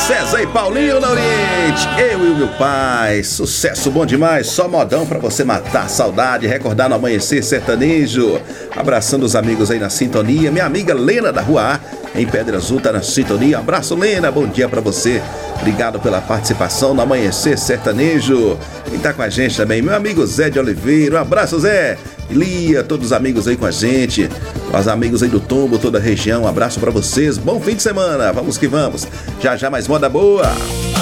César e Paulinho na Oriente, eu e o meu pai, sucesso bom demais, só modão pra você matar a saudade, recordar no amanhecer sertanejo. Abraçando os amigos aí na sintonia, minha amiga Lena da Rua A, em Pedra Azul, tá na sintonia. Abraço, Lena, bom dia pra você. Obrigado pela participação no Amanhecer Sertanejo. Quem tá com a gente também, meu amigo Zé de Oliveira. Um abraço, Zé. Lia, todos os amigos aí com a gente. Os amigos aí do Tombo, toda a região. Um abraço pra vocês. Bom fim de semana. Vamos que vamos. Já já mais moda boa.